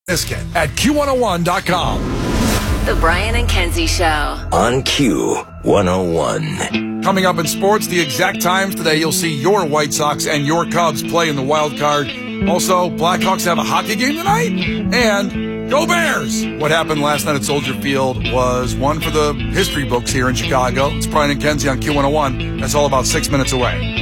Biscuit at Q101.com. The Brian and Kenzie Show. On Q101. Coming up in sports, the exact times today you'll see your White Sox and your Cubs play in the wild card. Also, Blackhawks have a hockey game tonight. And go Bears! What happened last night at Soldier Field was one for the history books here in Chicago. It's Brian and Kenzie on Q101. That's all about 6 minutes away.